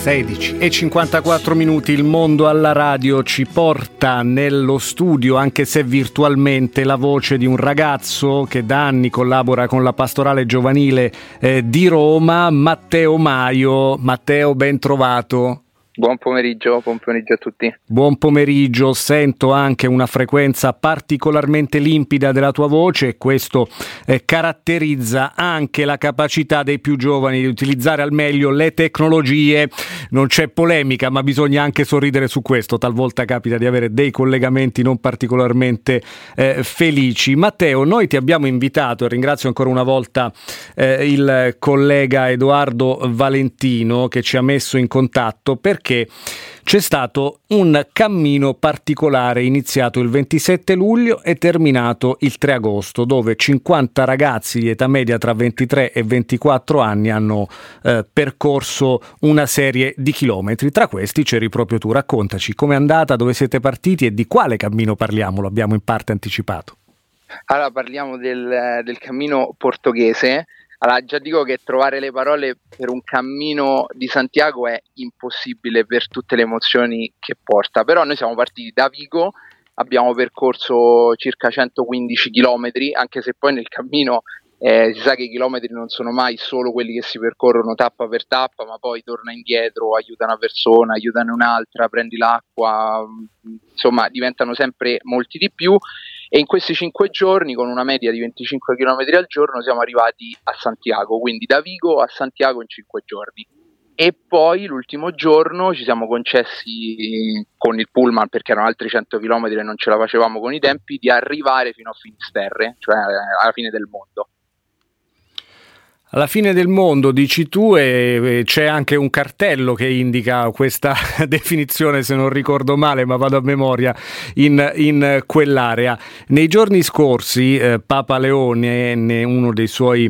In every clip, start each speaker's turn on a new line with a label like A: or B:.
A: 16:54, il mondo alla radio ci porta nello studio, anche se virtualmente, la voce di un ragazzo che da anni collabora con la pastorale giovanile di Roma, Matteo Maio. Matteo, ben trovato.
B: Buon pomeriggio a tutti.
A: Buon pomeriggio, sento anche una frequenza particolarmente limpida della tua voce e questo caratterizza anche la capacità dei più giovani di utilizzare al meglio le tecnologie. Non c'è polemica, ma bisogna anche sorridere su questo. Talvolta capita di avere dei collegamenti non particolarmente felici. Matteo, noi ti abbiamo invitato, e ringrazio ancora una volta il collega Edoardo Valentino che ci ha messo in contatto, perché c'è stato un cammino particolare iniziato il 27 luglio e terminato il 3 agosto, dove 50 ragazzi di età media tra 23 e 24 anni hanno percorso una serie di chilometri. Tra questi c'eri proprio tu. Raccontaci com'è andata, dove siete partiti e di quale cammino parliamo, lo abbiamo in parte anticipato.
B: Allora, parliamo del cammino portoghese. Allora, già dico che trovare le parole per un cammino di Santiago è impossibile per tutte le emozioni che porta, però noi siamo partiti da Vigo, abbiamo percorso circa 115 chilometri, anche se poi nel cammino si sa che i chilometri non sono mai solo quelli che si percorrono tappa per tappa, ma poi torna indietro, aiuta una persona, aiutane un'altra, prendi l'acqua, insomma diventano sempre molti di più. E in questi 5 giorni, con una media di 25 km al giorno, siamo arrivati a Santiago, quindi da Vigo a Santiago in 5 giorni. E poi l'ultimo giorno ci siamo concessi con il pullman, perché erano altri 100 km e non ce la facevamo con i tempi, di arrivare fino a Finisterre, cioè alla fine del mondo.
A: Alla fine del mondo, dici tu, e c'è anche un cartello che indica questa definizione, se non ricordo male, ma vado a memoria, in quell'area. Nei giorni scorsi Papa Leone, in uno dei suoi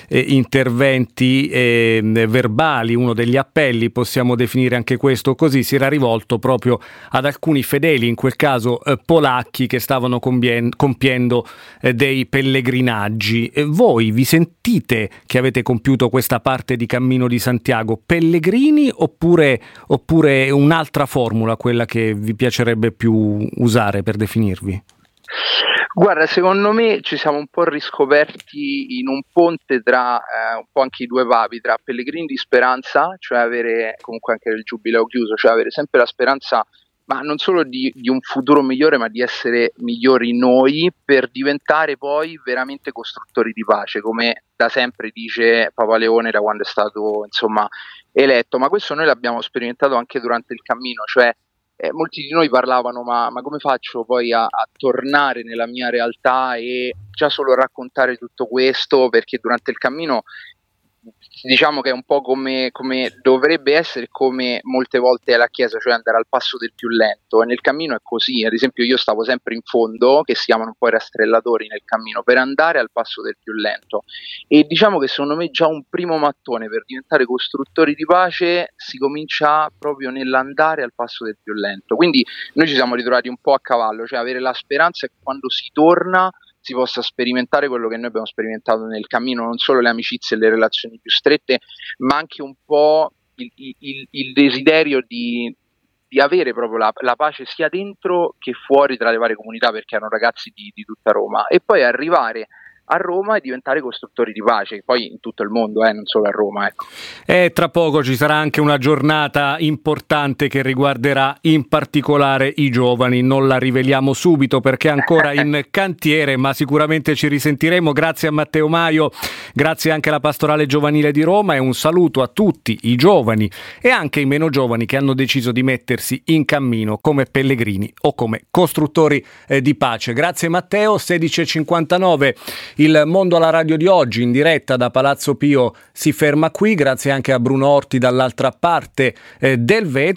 A: interventi verbali, uno degli appelli, possiamo definire anche questo così, si era rivolto proprio ad alcuni fedeli, in quel caso polacchi, che stavano compiendo dei pellegrinaggi. Voi vi sentite che avete compiuto questa parte di Cammino di Santiago pellegrini oppure un'altra formula, quella che vi piacerebbe più usare per definirvi?
B: Guarda, secondo me ci siamo un po' riscoperti in un ponte tra un po' anche i due papi, tra pellegrini di speranza, cioè avere comunque anche il giubileo chiuso, cioè avere sempre la speranza, ma non solo di un futuro migliore, ma di essere migliori noi per diventare poi veramente costruttori di pace, come da sempre dice Papa Leone da quando è stato eletto. Ma questo noi l'abbiamo sperimentato anche durante il cammino, cioè molti di noi parlavano ma come faccio poi a tornare nella mia realtà e già solo raccontare tutto questo, perché durante il cammino diciamo che è un po' come dovrebbe essere, come molte volte è la Chiesa, cioè andare al passo del più lento, e nel cammino è così. Ad esempio io stavo sempre in fondo, che si chiamano un po' i rastrellatori nel cammino, per andare al passo del più lento, e diciamo che secondo me già un primo mattone per diventare costruttori di pace si comincia proprio nell'andare al passo del più lento. Quindi noi ci siamo ritrovati un po' a cavallo, cioè avere la speranza che quando si torna si possa sperimentare quello che noi abbiamo sperimentato nel cammino, non solo le amicizie e le relazioni più strette, ma anche un po' il desiderio di avere proprio la pace sia dentro che fuori tra le varie comunità, perché erano ragazzi di tutta Roma, e poi arrivare a Roma e diventare costruttori di pace, poi in tutto il mondo, non solo a Roma, ecco.
A: E tra poco ci sarà anche una giornata importante che riguarderà in particolare i giovani. Non la riveliamo subito perché è ancora in cantiere, ma sicuramente ci risentiremo. Grazie a Matteo Maio, grazie anche alla Pastorale Giovanile di Roma, e un saluto a tutti i giovani e anche i meno giovani che hanno deciso di mettersi in cammino come pellegrini o come costruttori di pace. Grazie Matteo. 16:59. Il mondo alla radio di oggi, in diretta da Palazzo Pio, si ferma qui. Grazie anche a Bruno Orti dall'altra parte del vetro.